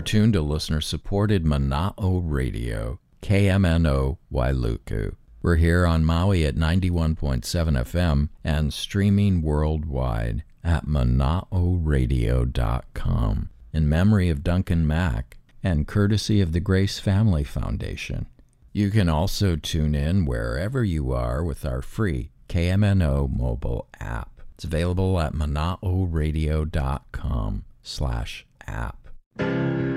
tuned to listener-supported Mana'o Radio, KMNO Wailuku. We're here on Maui at 91.7 FM and streaming worldwide at mana'oradio.com in memory of Duncan Mack and courtesy of the Grace Family Foundation. You can also tune in wherever you are with our free KMNO mobile app. It's available at mana'oradio.com/app.